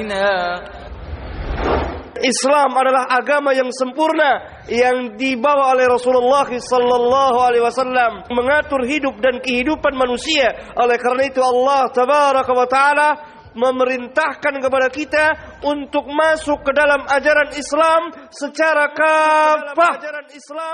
Islam adalah agama yang sempurna yang dibawa oleh Rasulullah sallallahu alaihi wasallam mengatur hidup dan kehidupan manusia. Oleh karena itu Allah tabaraka wa taala memerintahkan kepada kita untuk masuk ke dalam ajaran Islam secara kafah.